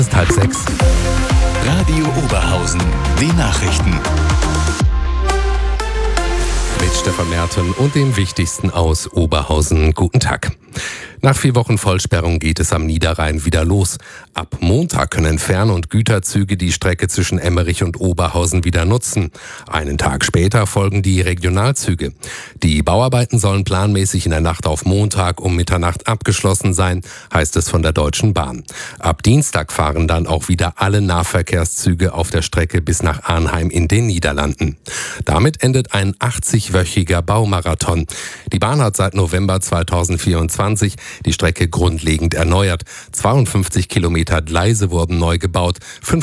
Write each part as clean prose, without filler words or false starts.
Es ist 5:30. Radio Oberhausen, die Nachrichten. Mit Stefan Merten und dem Wichtigsten aus Oberhausen. Guten Tag. Nach 4 Wochen Vollsperrung geht es am Niederrhein wieder los. Ab Montag können Fern- und Güterzüge die Strecke zwischen Emmerich und Oberhausen wieder nutzen. Einen Tag später folgen die Regionalzüge. Die Bauarbeiten sollen planmäßig in der Nacht auf Montag um Mitternacht abgeschlossen sein, heißt es von der Deutschen Bahn. Ab Dienstag fahren dann auch wieder alle Nahverkehrszüge auf der Strecke bis nach Arnheim in den Niederlanden. Damit endet ein 80-wöchiger Baumarathon. Die Bahn hat seit November 2024 die Strecke grundlegend erneuert. 52 Kilometer Gleise wurden neu gebaut,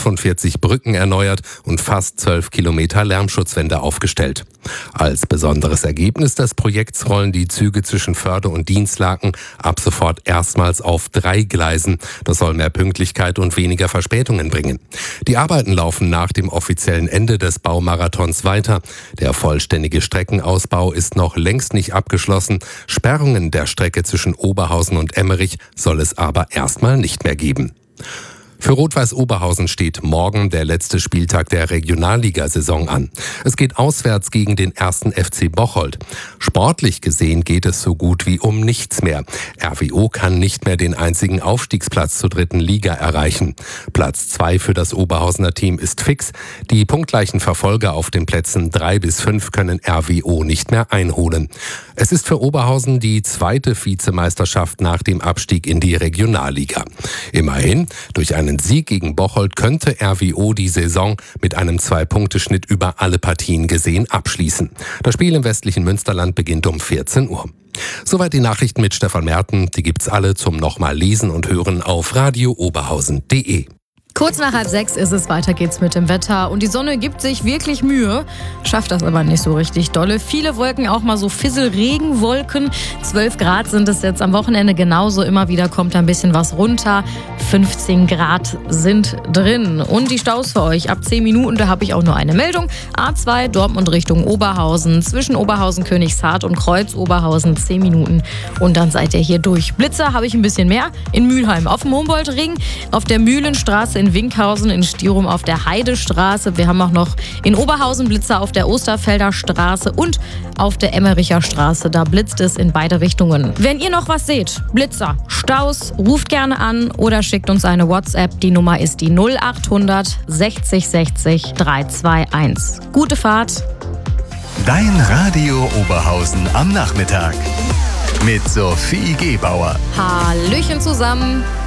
45 Brücken erneuert und fast 12 Kilometer Lärmschutzwände aufgestellt. Als besonderes Ergebnis des Projekts rollen die Züge zwischen Förde und Dinslaken ab sofort erstmals auf 3 Gleisen. Das soll mehr Pünktlichkeit und weniger Verspätungen bringen. Die Arbeiten laufen nach dem offiziellen Ende des Baumarathons weiter. Der vollständige Streckenausbau ist noch längst nicht abgeschlossen. Sperrungen der Strecke zwischen Oberhausen und Emmerich soll es aber erstmal nicht mehr geben. Für Rot-Weiß Oberhausen steht morgen der letzte Spieltag der Regionalligasaison an. Es geht auswärts gegen den 1. FC Bocholt. Sportlich gesehen geht es so gut wie um nichts mehr. RWO kann nicht mehr den einzigen Aufstiegsplatz zur 3. Liga erreichen. Platz 2 für das Oberhausener Team ist fix. Die punktgleichen Verfolger auf den Plätzen 3 bis 5 können RWO nicht mehr einholen. Es ist für Oberhausen die 2. Vizemeisterschaft nach dem Abstieg in die Regionalliga. Immerhin, durch einen Sieg gegen Bocholt könnte RWO die Saison mit einem 2-Punkte-Schnitt über alle Partien gesehen abschließen. Das Spiel im westlichen Münsterland beginnt um 14 Uhr. Soweit die Nachrichten mit Stefan Merten. Die gibt's alle zum nochmal lesen und hören auf radiooberhausen.de. Kurz nach 5:30 ist es, weiter geht's mit dem Wetter. Und die Sonne gibt sich wirklich Mühe, schafft das aber nicht so richtig dolle. Viele Wolken, auch mal so Fissel-Regenwolken. 12 Grad sind es jetzt am Wochenende genauso. Immer wieder kommt ein bisschen was runter. 15 Grad sind drin. Und die Staus für euch ab 10 Minuten, da habe ich auch nur eine Meldung. A2 Dortmund Richtung Oberhausen. Zwischen Oberhausen, Königshardt und Kreuz Oberhausen 10 Minuten. Und dann seid ihr hier durch. Blitzer habe ich ein bisschen mehr. In Mülheim auf dem Humboldtring, auf der Mühlenstraße in Winkhausen, in Stirum auf der Heidestraße. Wir haben auch noch in Oberhausen Blitzer auf der Osterfelder Straße und auf der Emmericher Straße. Da blitzt es in beide Richtungen. Wenn ihr noch was seht, Blitzer, Staus, ruft gerne an oder schickt uns eine WhatsApp. Die Nummer ist die 0800 60 60 321. Gute Fahrt. Dein Radio Oberhausen am Nachmittag mit Sophie Gebauer. Hallöchen zusammen.